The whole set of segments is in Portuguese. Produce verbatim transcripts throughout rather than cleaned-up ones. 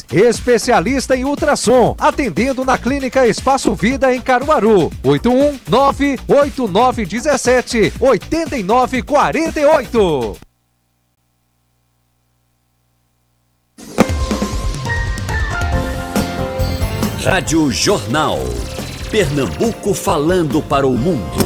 especialista em ultrassom, atendendo na Clínica Espaço Vida em Caruaru. oito um nove oito nove um sete oito nove quatro oito. Rádio Jornal. Pernambuco falando para o mundo.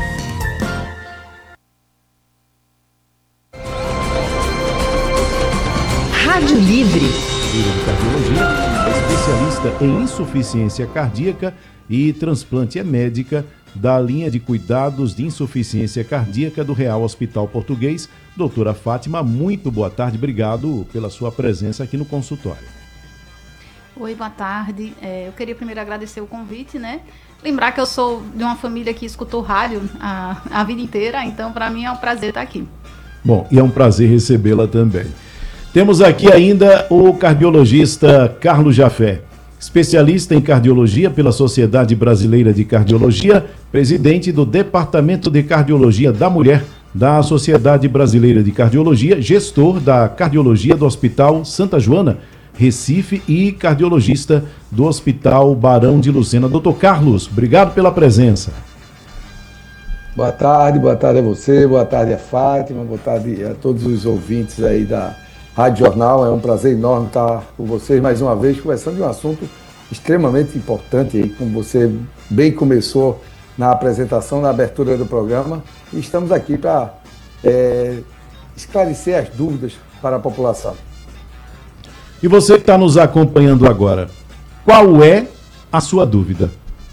Rádio Livre. De cardiologia, especialista em insuficiência cardíaca e transplante médica da linha de cuidados de insuficiência cardíaca do Real Hospital Português. Doutora Fátima, muito boa tarde, obrigado pela sua presença aqui no consultório. Oi, boa tarde. É, eu queria primeiro agradecer o convite, né? Lembrar que eu sou de uma família que escutou rádio a, a vida inteira, então para mim é um prazer estar aqui. Bom, e é um prazer recebê-la também. Temos aqui ainda o cardiologista Carlos Jafé, especialista em cardiologia pela Sociedade Brasileira de Cardiologia, presidente do Departamento de Cardiologia da Mulher da Sociedade Brasileira de Cardiologia, gestor da cardiologia do Hospital Santa Joana, Recife, e cardiologista do Hospital Barão de Lucena. Doutor Carlos, obrigado pela presença. Boa tarde, boa tarde a você, boa tarde a Fátima, boa tarde a todos os ouvintes aí da Rádio Jornal. É um prazer enorme estar com vocês mais uma vez, conversando de um assunto extremamente importante, aí, como você bem começou na apresentação, na abertura do programa, e estamos aqui para é, esclarecer as dúvidas para a população. E você que está nos acompanhando agora, qual é a sua dúvida?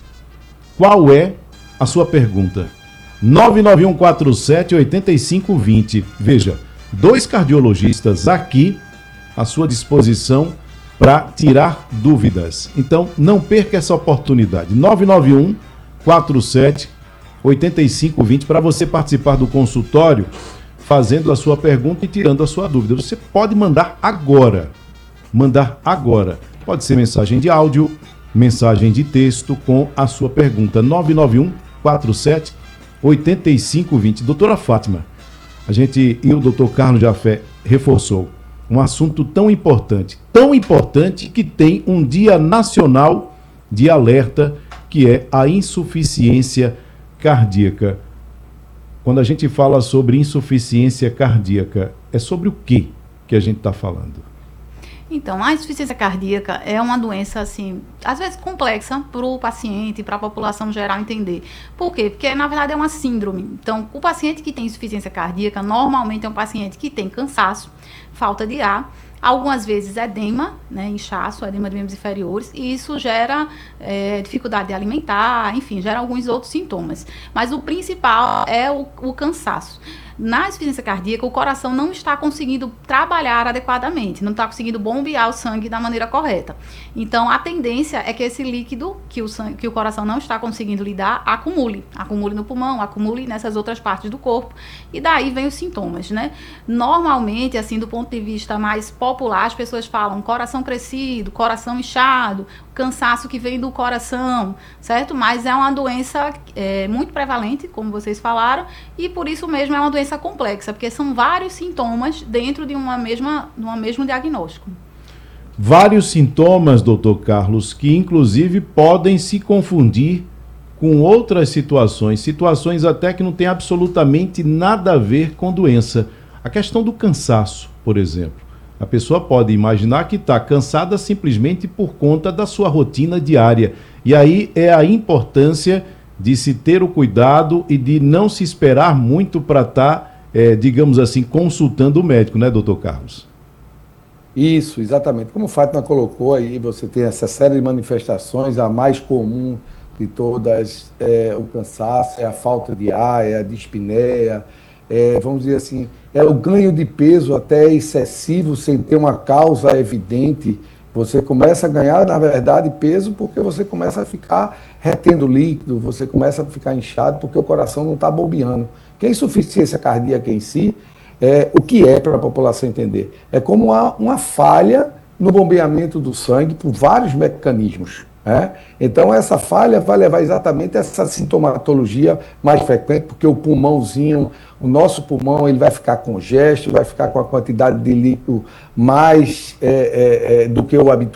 Qual é a sua pergunta? nove nove um quatro sete oito cinco dois zero. Veja, dois cardiologistas aqui à sua disposição para tirar dúvidas. Então, não perca essa oportunidade. nove nove um quatro sete oito cinco dois zero para você participar do consultório, fazendo a sua pergunta e tirando a sua dúvida. Você pode mandar agora. Mandar agora. Pode ser mensagem de áudio, mensagem de texto com a sua pergunta. nove nove um quatro sete oito cinco dois zero. Doutora Fátima, a gente e o doutor Carlos Jafé reforçou um assunto tão importante, tão importante que tem um dia nacional de alerta, que é a insuficiência cardíaca. Quando a gente fala sobre insuficiência cardíaca, é sobre o que que a gente está falando? Então, a insuficiência cardíaca é uma doença, assim, às vezes complexa para o paciente, para a população geral entender. Por quê? Porque, na verdade, é uma síndrome. Então, o paciente que tem insuficiência cardíaca, normalmente é um paciente que tem cansaço, falta de ar, algumas vezes edema, né, inchaço, edema de membros inferiores, e isso gera é, dificuldade de alimentar, enfim, gera alguns outros sintomas. Mas o principal é o, o cansaço. Na insuficiência cardíaca, o coração não está conseguindo trabalhar adequadamente, não está conseguindo bombear o sangue da maneira correta. Então, a tendência é que esse líquido que o, sangue, que o coração não está conseguindo lidar, acumule. Acumule no pulmão, acumule nessas outras partes do corpo. E daí vem os sintomas, né? Normalmente, assim, do ponto de vista mais popular, as pessoas falam coração crescido, coração inchado, cansaço que vem do coração, certo? Mas é uma doença é, muito prevalente, como vocês falaram, e por isso mesmo é uma doença complexa, porque são vários sintomas dentro de uma mesma, de um mesmo diagnóstico. Vários sintomas, doutor Carlos, que inclusive podem se confundir com outras situações, situações até que não tem absolutamente nada a ver com doença. A questão do cansaço, por exemplo. A pessoa pode imaginar que está cansada simplesmente por conta da sua rotina diária. E aí é a importância de se ter o cuidado e de não se esperar muito para estar, é, digamos assim, consultando o médico, né, doutor Carlos? Isso, exatamente. Como o Fátima colocou aí, você tem essa série de manifestações, a mais comum de todas é o cansaço, é a falta de ar, é a dispneia, é, vamos dizer assim, é o ganho de peso até excessivo, sem ter uma causa evidente. Você começa a ganhar, na verdade, peso porque você começa a ficar retendo líquido, você começa a ficar inchado porque o coração não está bombeando. Que a insuficiência cardíaca em si, é, o que é para a população entender? É como uma, uma falha no bombeamento do sangue por vários mecanismos. É? Então essa falha vai levar exatamente a essa sintomatologia mais frequente, porque o pulmãozinho, o nosso pulmão, ele vai ficar congesto, vai ficar com a quantidade de líquido mais é, é, é, do que o habitual.